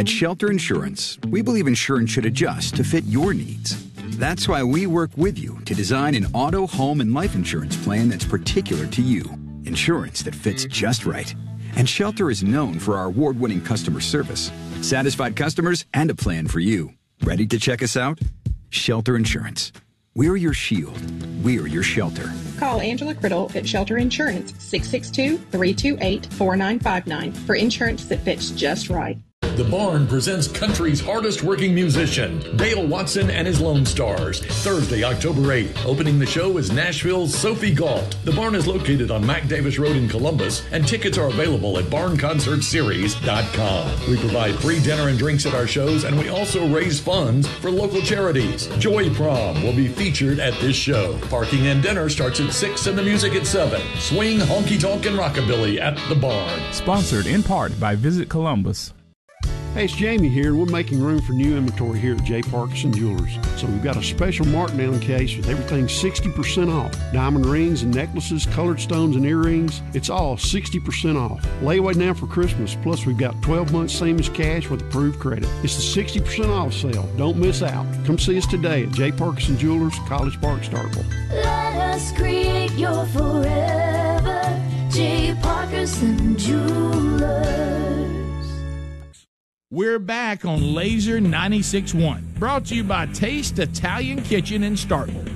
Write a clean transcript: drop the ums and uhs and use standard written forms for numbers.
At Shelter Insurance, we believe insurance should adjust to fit your needs. That's why we work with you to design an auto, home, and life insurance plan that's particular to you. Insurance that fits just right. And Shelter is known for our award-winning customer service, satisfied customers, and a plan for you. Ready to check us out? Shelter Insurance. We're your shield. We're your shelter. Call Angela Criddle at Shelter Insurance, 662-328-4959 for insurance that fits just right. The Barn presents country's hardest working musician, Dale Watson and his Lone Stars, Thursday, October 8th. Opening the show is Nashville's Sophie Galt. The Barn is located on Mac Davis Road in Columbus, and tickets are available at barnconcertseries.com. We provide free dinner and drinks at our shows, and we also raise funds for local charities. Joy Prom will be featured at this show. Parking and dinner starts at 6 and the music at 7. Swing, honky tonk, and rockabilly at the Barn. Sponsored in part by Visit Columbus. Hey, it's Jamie here, and we're making room for new inventory here at J. Parkinson Jewelers. So we've got a special markdown case with everything 60% off. Diamond rings and necklaces, colored stones and earrings, it's all 60% off. Layaway now for Christmas, plus we've got 12 months same as cash with approved credit. It's the 60% off sale. Don't miss out. Come see us today at J. Parkinson Jewelers, College Park, Starkville. Let us create your forever, J. Parkinson Jewelers. We're back on Laser 96.1, brought to you by Taste Italian Kitchen in Starkville.